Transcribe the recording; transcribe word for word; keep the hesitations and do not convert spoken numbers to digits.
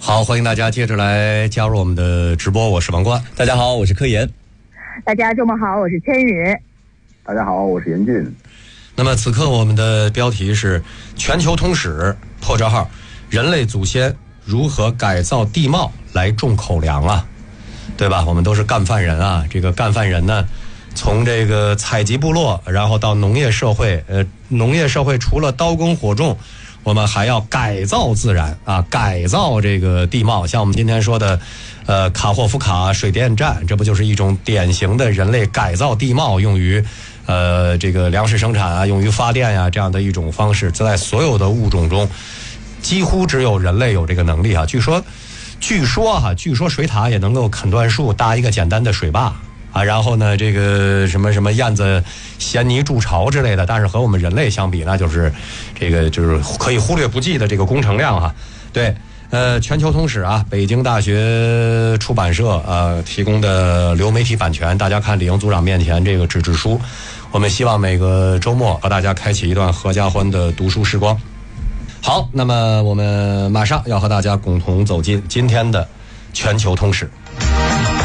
好，欢迎大家接着来加入我们的直播，我是王冠。 大家好，我是柯岩。 大家周末好，我是千羽。 大家好，我是严俊。 那么此刻我们的标题是全球通史破折号，人类祖先如何改造地貌来种口粮啊，对吧？我们都是干饭人啊，这个干饭人呢，从这个采集部落，然后到农业社会，呃，农业社会除了刀耕火种，我们还要改造自然啊，改造这个地貌。像我们今天说的，呃，卡霍夫卡水电站，这不就是一种典型的人类改造地貌，用于呃这个粮食生产啊，用于发电呀、啊、这样的一种方式。在所有的物种中，几乎只有人类有这个能力啊。据说，据说哈、啊，据说水獭也能够啃断树，搭一个简单的水坝。啊，然后呢，这个什么什么燕子衔泥筑巢之类的，但是和我们人类相比，那就是这个就是可以忽略不计的这个工程量哈。对，呃，全球通史啊，北京大学出版社呃提供的流媒体版权，大家看李英组长面前这个纸质书，我们希望每个周末和大家开启一段合家欢的读书时光。好，那么我们马上要和大家共同走进今天的全球通史。